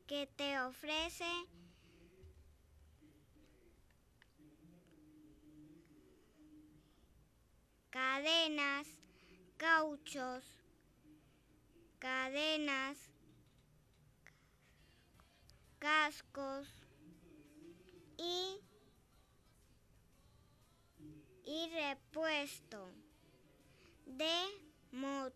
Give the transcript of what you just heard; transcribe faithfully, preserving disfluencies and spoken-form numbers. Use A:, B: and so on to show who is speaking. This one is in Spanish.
A: que te ofrece cadenas, cauchos, cadenas, cascos y, y repuesto de motor.